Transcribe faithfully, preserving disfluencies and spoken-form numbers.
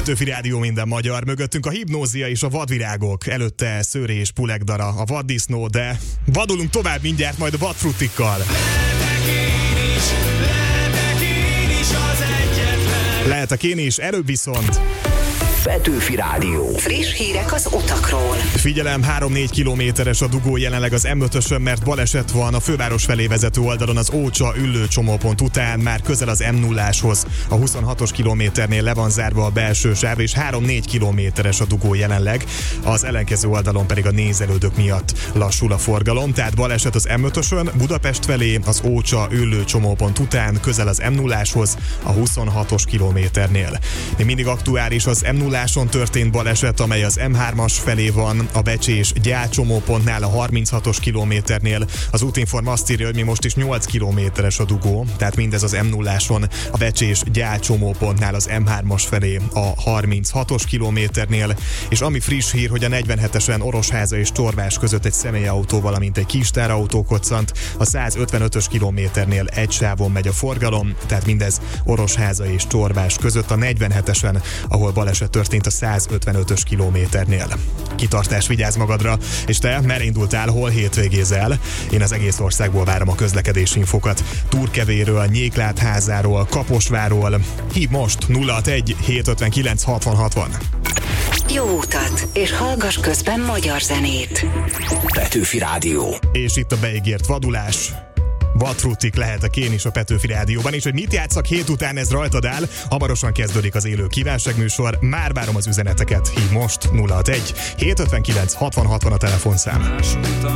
Petőfi Rádió minden magyar, mögöttünk a Hipnózia és a Vadvirágok, előtte Szőré és Pulegdara, a Vaddisznó, de vadulunk tovább mindjárt majd a Vadfruttikkal. Lehetek én is, lehetek én is az egyetlen. Lehetek én is, előbb viszont... Petőfi Rádió. Friss hírek az utakról. Figyelem, három-négy kilométeres a dugó jelenleg az em ötösön, mert baleset van a főváros felé vezető oldalon az Ócsa Üllő csomópont után, már közel az em nulláshoz. A huszonhatos kilométernél le van zárva a belső sáv, és három-négy kilométeres a dugó jelenleg. Az ellenkező oldalon pedig a nézelődők miatt lassul a forgalom, tehát baleset az em ötösön, Budapest felé, az Ócsa Üllő csomópont után, közel az em nulláshoz, a huszonhatos kilométernél. Még mindig aktuális az em nulláson történt baleset, amely az em hármas felé van, a Becsés-Gyál csomópontnál, a harminchatos kilométernél. Az Útinform azt írja, hogy mi most is nyolc kilométeres a dugó, tehát mindez az em nulláson, a Becsés-Gyál csomópontnál, az em hármas felé, a harminchatos kilométernél, és ami friss hír, hogy a negyvenhetesen Orosháza és Csorvás között egy személyautó, valamint egy kisteráutó koccant, a százötvenötös kilométernél egy sávon megy a forgalom, tehát mindez Orosháza és Csorvás között a negyvenhetesen, ahol baleset történt a százötvenötös kilométernél. Kitartás, vigyázz magadra, és te merre indultál, hol hétvégézel? Én az egész országból várom a közlekedési infokat. Túrkevéről, Nyéklátházáról, Kaposváról. Hív most nulla hatvanegy hétszázötvenkilenc hatvan hatvan. Jó utat, és hallgass közben magyar zenét. Petőfi Rádió. És itt a beígért vadulás. Vadfruttik, lehetek én is a Petőfi Rádióban, és hogy mit játszak hét után, ez rajtad áll. Hamarosan kezdődik az élő kívánságműsor, már várom az üzeneteket. Hív most nulla hatvanegy hétszázötvenkilenc hatvan hatvan a telefonszám.